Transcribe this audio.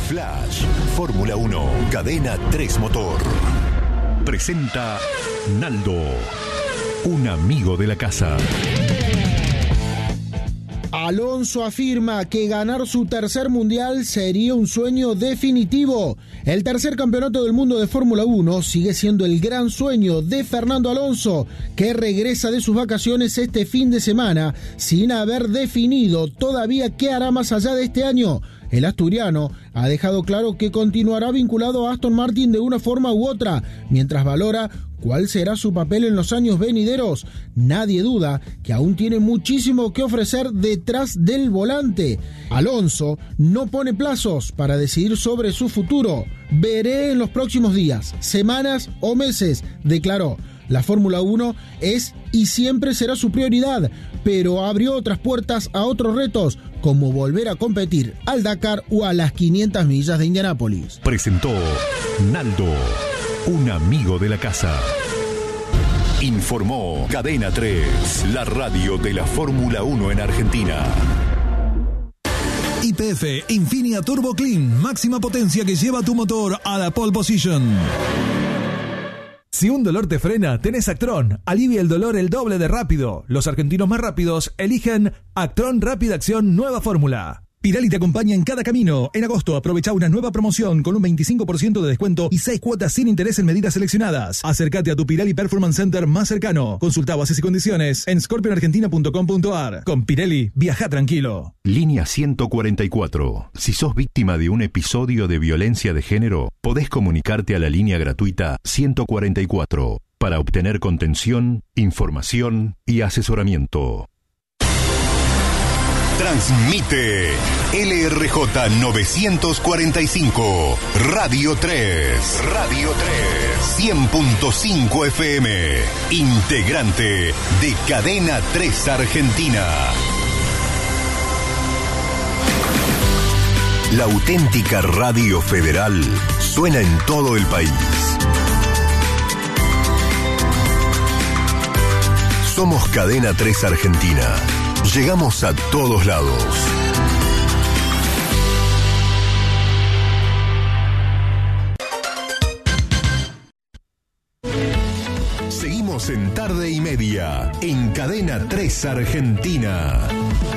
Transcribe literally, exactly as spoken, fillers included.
Flash, Fórmula uno, Cadena tres Motor. Presenta Naldo, un amigo de la casa. Alonso afirma que ganar su tercer mundial sería un sueño definitivo. El tercer campeonato del mundo de Fórmula uno sigue siendo el gran sueño de Fernando Alonso, que regresa de sus vacaciones este fin de semana sin haber definido todavía qué hará más allá de este año. El asturiano ha dejado claro que continuará vinculado a Aston Martin de una forma u otra, mientras valora cuál será su papel en los años venideros. Nadie duda que aún tiene muchísimo que ofrecer detrás del volante. Alonso no pone plazos para decidir sobre su futuro. Veré en los próximos días, semanas o meses, declaró. La Fórmula uno es y siempre será su prioridad, pero abrió otras puertas a otros retos, como volver a competir al Dakar o a las quinientas millas de Indianápolis. Presentó Naldo, un amigo de la casa. Informó Cadena tres, la radio de la Fórmula uno en Argentina. Y P F Infinia Turbo Clean, máxima potencia que lleva tu motor a la pole position. Si un dolor te frena, tenés Actron. Alivia el dolor el doble de rápido. Los argentinos más rápidos eligen Actron Rápida Acción Nueva Fórmula. Pirelli te acompaña en cada camino. En agosto aprovecha una nueva promoción con un veinticinco por ciento de descuento y seis cuotas sin interés en medidas seleccionadas. Acércate a tu Pirelli Performance Center más cercano. Consulta bases y condiciones en scorpion argentina punto com punto a r. Con Pirelli, viaja tranquilo. Línea ciento cuarenta y cuatro. Si sos víctima de un episodio de violencia de género, podés comunicarte a la línea gratuita ciento cuarenta y cuatro para obtener contención, información y asesoramiento. Transmite L R J novecientos cuarenta y cinco, Radio tres, Radio tres, cien punto cinco F M, integrante de Cadena tres Argentina. La auténtica radio federal suena en todo el país. Somos Cadena tres Argentina. Llegamos a todos lados. Seguimos en Tarde y Media, en Cadena tres Argentina.